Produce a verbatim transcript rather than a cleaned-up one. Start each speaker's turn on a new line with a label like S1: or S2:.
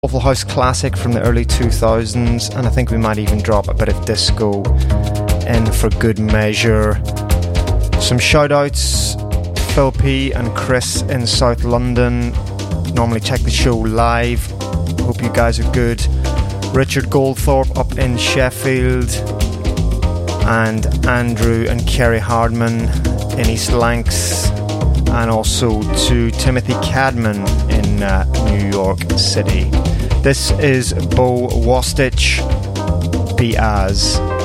S1: Waffle House classic from the early two thousands, and I think we might even drop a bit of disco in for good measure. Some shout outs: Phil P and Chris in South London. Normally check the show live. Hope you guys are good. Richard Goldthorpe up in Sheffield, and Andrew and Kerry Hardman in East Lancs, and also to Timothy Cadman in uh, New York City. This is Bo Wostich, Be As.